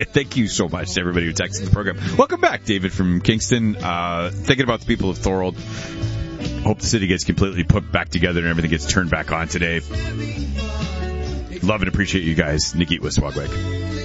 Thank you so much to everybody who texted the program. Welcome back, David from Kingston. Thinking about the people of Thorold. Hope the city gets completely put back together and everything gets turned back on today. Love and appreciate you guys. Nikki Wiswagwag.